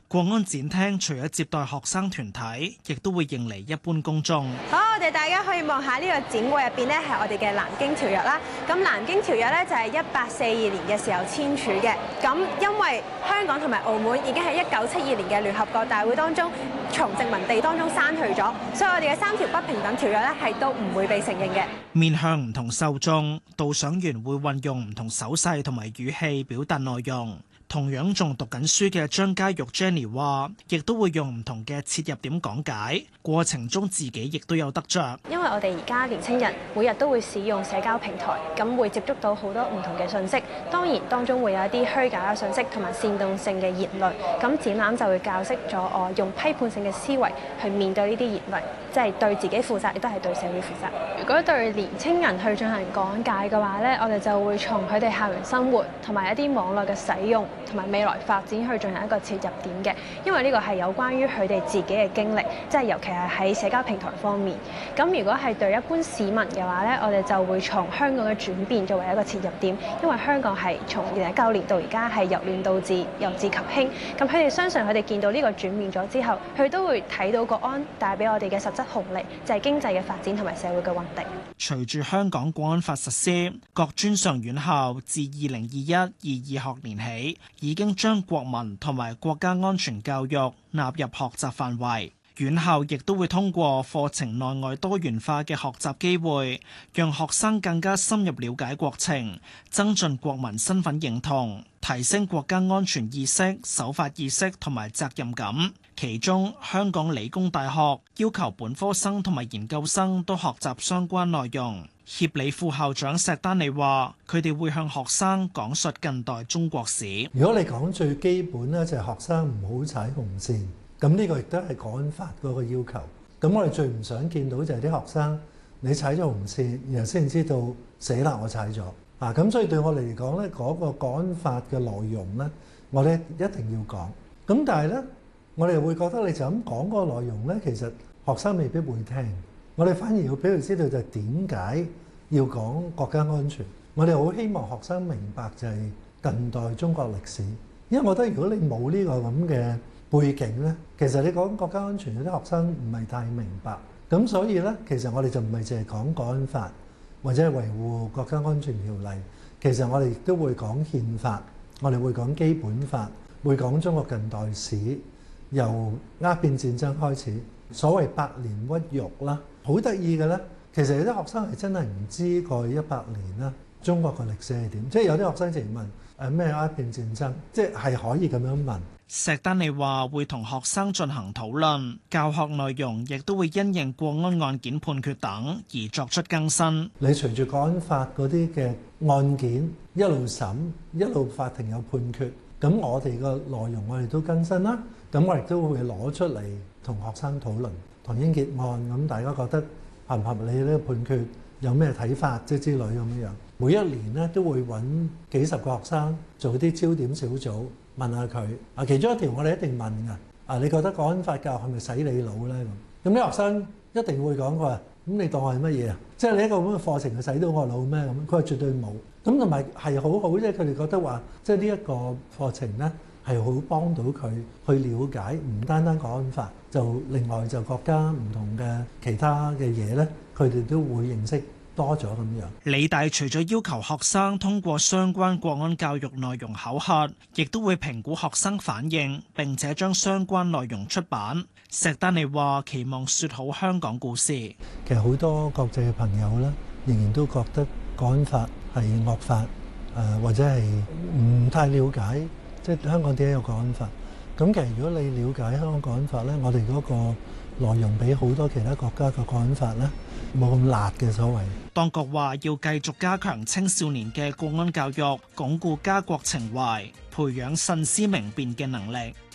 國安展廳除咗接待學生團體，亦都會迎嚟一般公眾。 好，我哋大家可以望下呢個展櫃入邊咧，係我哋嘅南京條約啦。咁南京條約咧就係1842年嘅時候簽署嘅。咁因為香港同埋澳門已經喺1972年嘅聯合國大會當中從殖民地當中刪去咗，所以我哋嘅3條不平等條約咧係都唔會被承認嘅。 面向唔同受眾，導賞員會運用唔同手勢同埋語氣表達內容。同樣仲讀緊書嘅張嘉玉 Jenny 話，亦都會用唔同嘅切入點講解，過程中自己亦都有得着。 因為我哋而家年輕人每日都會使用社交平台，咁會接觸到好多唔同嘅信息，當然當中會有一啲虛假嘅信息同埋煽動性嘅言論。咁展覽就會教識咗我用批判性嘅思維去面對呢啲言論，即係對自己負責，亦都係對社會負責。如果對年輕人去進行講解嘅話呢，我哋就會從佢哋校園生活同埋一啲網絡嘅使用同埋未來發展去進行一個切入點嘅，因為呢個係有關於佢哋自己嘅經歷，即係尤其係喺社交平台方面。咁如果係對一般市民嘅話呢，我哋就會從香港嘅轉變作為一個切入點，因為香港係從2019年到而家係由亂到治，由治及興。咁佢哋相信佢哋見到呢個轉變咗之後，佢都會睇到國安帶俾我哋嘅實質紅利，就係經濟嘅發展同埋社會嘅穩定。 隨住香港國安法實施，各專上院校自2021-22學年起，已經將國民同埋國家安全教育納入學習範圍。院校亦都會通過課程內外多元化嘅學習機會，讓學生更加深入了解國情，增進國民身份認同，提升國家安全意識、守法意識同埋責任感。其中，香港理工大學要求本科生同埋研究生都學習相關內容。協理副校長石丹利話，佢哋會向學生講述近代中國史。 如果你講最基本咧，就係學生唔好踩紅線。咁呢個亦都係國安法嗰個要求。咁我哋最唔想見到就係啲學生你踩咗紅線，然後先知道死啦，我踩咗啊！咁所以對我嚟講咧，嗰個國安法嘅內容咧，我哋一定要講。咁但係咧，我哋會覺得你就咁講嗰個內容咧，其實學生未必會聽。我哋反而要俾佢知道就係點解要講國家安全。我哋好希望學生明白就係近代中國歷史，因為我覺得如果你冇呢個咁嘅背景咧，其實你講國家安全有啲學生唔係太明白，咁所以咧，其實我哋就唔係淨係講國安法或者係維護國家安全條例，其實我哋亦都會講憲法，我哋會講基本法，會講中國近代史，由鴉片戰爭開始，所謂百年屈辱啦，好得意嘅咧，其實有啲學生係真係唔知過去100年啦，中國嘅歷史係點，即係有啲學生直問咩鴉片戰爭，即係可以咁樣問。 石丹利話會同學生進行討論，教學內容亦都會因應國安案件判決等而作出更新。 你隨住國安法嗰啲嘅案件一路審，一路法庭有判決，咁我哋個內容我哋都更新啦。咁我亦都會攞出嚟同學生討論。唐英傑案咁，大家覺得合唔合理呢個判決？有咩睇法即之類咁樣。每一年咧都會揾幾十個學生做啲焦點小組。問下佢啊，其中一條我哋一定問㗎啊，你覺得國安法教係咪洗你腦咧？咁啲學生一定會講，佢話咁你當我係乜嘢啊？即係你一個咁嘅課程係洗到我腦咩？咁佢話絕對冇。咁同埋係好好，即係佢哋覺得話，即係呢一個課程咧係好幫到佢去了解，唔單單國安法，就另外就國家唔同嘅其他嘅嘢咧，佢哋都會認識多咗咁樣。 理大除咗要求學生通過相關國安教育內容考核，亦都會評估學生反應，並且將相關內容出版。石丹利話期望説好香港故事。 其實好多國際嘅朋友咧，仍然都覺得國安法係惡法，或者係唔太了解，即係香港點解有國安法。咁其實如果你了解香港國安法咧，我哋嗰個內容比好多其他國家嘅國安法咧冇咁辣嘅所謂。 當局話要繼續加強青少年嘅國安教育，鞏固家國情懷，培養慎思明辨嘅能力。